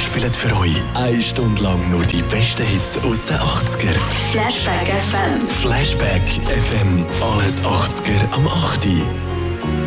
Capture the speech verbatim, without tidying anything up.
spielen für euch eine Stunde lang nur die besten Hits aus den achtziger. Flashback F M. Flashback F M. Alles achtziger am acht Uhr.